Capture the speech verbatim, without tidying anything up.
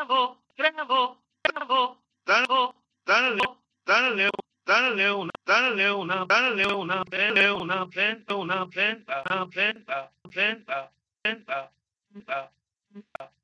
bravo, bravo, bravo, bravo, dale, dale, dale una, dale una, dale una, dale una, penta, una penta, una penta, penta, penta, penta.